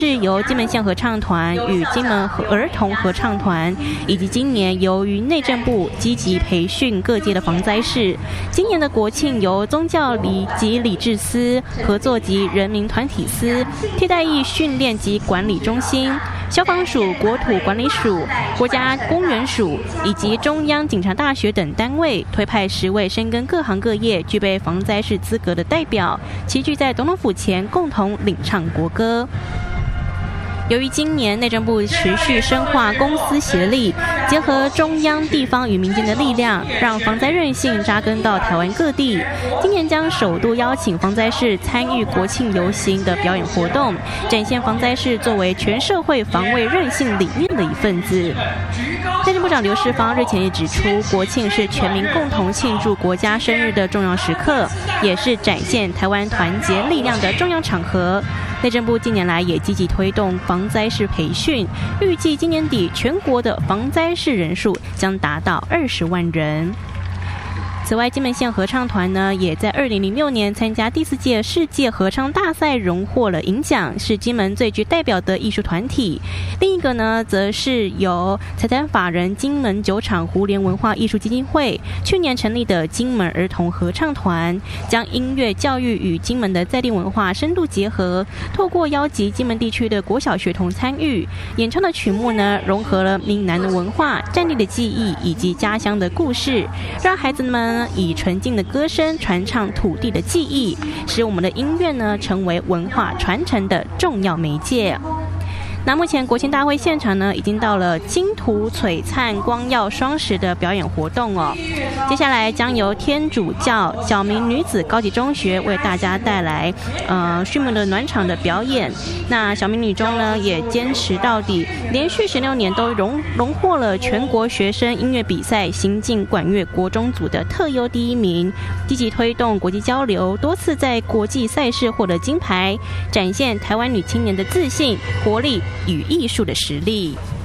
是由金门县合唱团与金门儿童合唱团，以及今年由于内政部积极培训各界的防灾士。今年的国庆由宗教及礼制司、合作及人民团体司、替代役训练及管理中心、消防署、国土管理署、国家公园署以及中央警察大学等单位推派10位深耕各行各业、具备防灾士资格的代表，齐聚在总统府前共同领唱国歌。由于今年内政部持续深化公私协力，结合中央、地方与民间的力量，让防灾韧性扎根到台湾各地。今年将首度邀请防灾士参与国庆游行的表演活动，展现防灾士作为全社会防卫韧性理念的一份子。内政部长刘世芳日前也指出，国庆是全民共同庆祝国家生日的重要时刻，也是展现台湾团结力量的重要场合。内政部近年来也积极推动防灾士培训，预计今年底全国的防灾士人数将达到20万人。此外，金门县合唱团呢，也在2006年参加第4届世界合唱大赛，荣获了银奖，是金门最具代表的艺术团体。另一个呢，则是由财团法人金门酒厂胡联文化艺术基金会去年成立的金门儿童合唱团，将音乐教育与金门的在地文化深度结合，透过邀集金门地区的国小学童参与演唱的曲目呢，融合了闽南的文化、战地的记忆以及家乡的故事，让孩子们以纯净的歌声传唱土地的记忆，使我们的音乐呢成为文化传承的重要媒介。那目前国庆大会现场呢，已经到了金图璀璨光耀双时的表演活动哦。接下来将由天主教小明女子高级中学为大家带来序幕的暖场的表演。那小明女中呢，也坚持到底，连续16年都荣获了全国学生音乐比赛新进管乐国中组的特优第1名，积极推动国际交流，多次在国际赛事获得金牌，展现台湾女青年的自信、活力与艺术的实力。